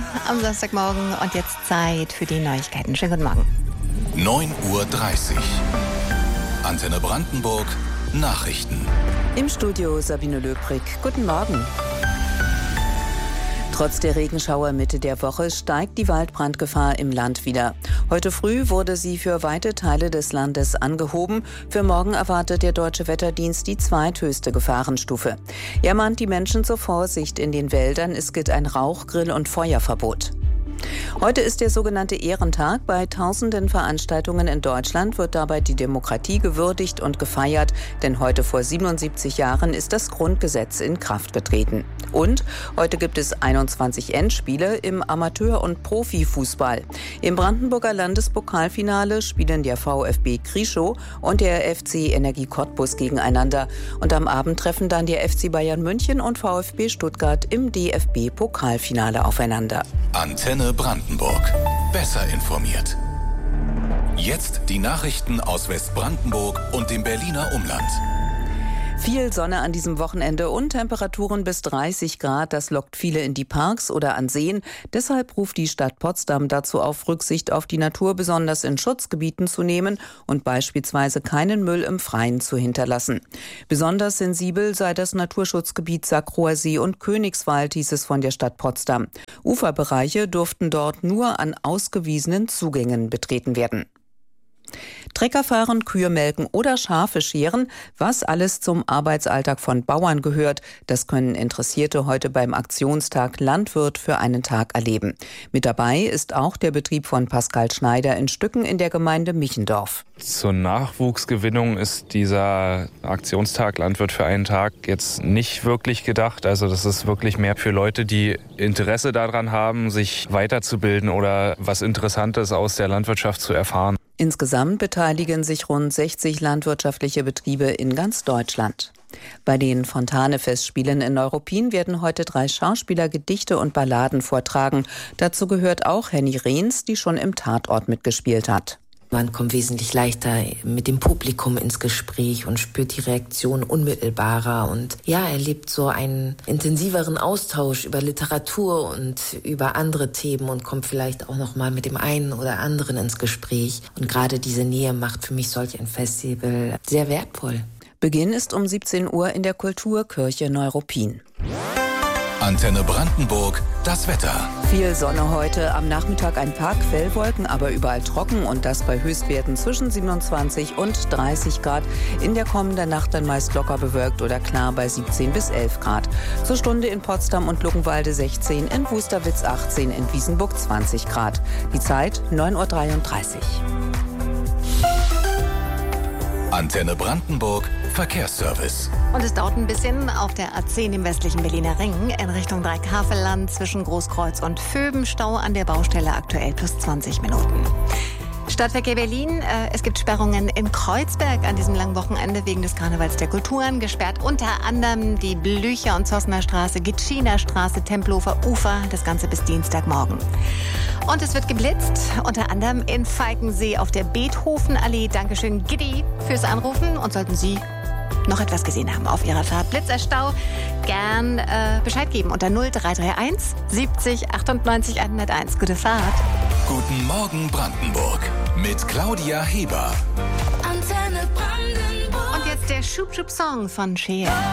am Samstagmorgen und jetzt Zeit für die Neuigkeiten. Schönen guten Morgen. 9:30 Uhr. Antenne Brandenburg. Nachrichten. Im Studio Sabine Löbrig. Guten Morgen. Trotz der Regenschauer Mitte der Woche steigt die Waldbrandgefahr im Land wieder. Heute früh wurde sie für weite Teile des Landes angehoben. Für morgen erwartet der Deutsche Wetterdienst die zweithöchste Gefahrenstufe. Er mahnt die Menschen zur Vorsicht in den Wäldern. Es gilt ein Rauch-, Grill- und Feuerverbot. Heute ist der sogenannte Ehrentag. Bei tausenden Veranstaltungen in Deutschland wird dabei die Demokratie gewürdigt und gefeiert. Denn heute vor 77 Jahren ist das Grundgesetz in Kraft getreten. Und heute gibt es 21 Endspiele im Amateur- und Profifußball. Im Brandenburger Landespokalfinale spielen der VfB Krischow und der FC Energie Cottbus gegeneinander. Und am Abend treffen dann der FC Bayern München und VfB Stuttgart im DFB-Pokalfinale aufeinander. Antenne Brandenburg. Besser informiert. Jetzt die Nachrichten aus Westbrandenburg und dem Berliner Umland. Viel Sonne an diesem Wochenende und Temperaturen bis 30 Grad. Das lockt viele in die Parks oder an Seen. Deshalb ruft die Stadt Potsdam dazu auf, Rücksicht auf die Natur besonders in Schutzgebieten zu nehmen und beispielsweise keinen Müll im Freien zu hinterlassen. Besonders sensibel sei das Naturschutzgebiet Sackroer See und Königswald, hieß es von der Stadt Potsdam. Uferbereiche durften dort nur an ausgewiesenen Zugängen betreten werden. Trecker fahren, Kühe melken oder Schafe scheren, was alles zum Arbeitsalltag von Bauern gehört, das können Interessierte heute beim Aktionstag Landwirt für einen Tag erleben. Mit dabei ist auch der Betrieb von Pascal Schneider in Stücken in der Gemeinde Michendorf. Zur Nachwuchsgewinnung ist dieser Aktionstag Landwirt für einen Tag jetzt nicht wirklich gedacht. Also das ist wirklich mehr für Leute, die Interesse daran haben, sich weiterzubilden oder was Interessantes aus der Landwirtschaft zu erfahren. Insgesamt beteiligen sich rund 60 landwirtschaftliche Betriebe in ganz Deutschland. Bei den Fontane-Festspielen in Neuruppin werden heute 3 Schauspieler Gedichte und Balladen vortragen. Dazu gehört auch Henny Rehns, die schon im Tatort mitgespielt hat. Man kommt wesentlich leichter mit dem Publikum ins Gespräch und spürt die Reaktion unmittelbarer und erlebt so einen intensiveren Austausch über Literatur und über andere Themen und kommt vielleicht auch noch mal mit dem einen oder anderen ins Gespräch. Und gerade diese Nähe macht für mich solch ein Festival sehr wertvoll. Beginn ist um 17 Uhr in der Kulturkirche Neuruppin. Antenne Brandenburg, das Wetter. Viel Sonne heute, am Nachmittag ein paar Quellwolken, aber überall trocken und das bei Höchstwerten zwischen 27 und 30 Grad. In der kommenden Nacht dann meist locker bewölkt oder klar bei 17 bis 11 Grad. Zur Stunde in Potsdam und Luckenwalde 16, in Wusterwitz 18, in Wiesenburg 20 Grad. Die Zeit 9:33 Uhr. Antenne Brandenburg, Verkehrsservice. Und es dauert ein bisschen auf der A10 im westlichen Berliner Ring in Richtung Dreikafelland zwischen Großkreuz und Vöben. Stau an der Baustelle aktuell plus 20 Minuten. Stadtverkehr Berlin, es gibt Sperrungen in Kreuzberg an diesem langen Wochenende wegen des Karnevals der Kulturen. Gesperrt unter anderem die Blücher- und Zossener Straße, Gitschiner Straße, Tempelhofer Ufer, das Ganze bis Dienstagmorgen. Und es wird geblitzt, unter anderem in Falkensee auf der Beethovenallee. Dankeschön, Giddy, fürs Anrufen. Und sollten Sie noch etwas gesehen haben auf Ihrer Fahrt, Blitzerstau, gern Bescheid geben unter 0331 70 98 101. Gute Fahrt. Guten Morgen Brandenburg mit Claudia Heber. Antenne Brandenburg. Und jetzt der Schub-Schub-Song von Cher.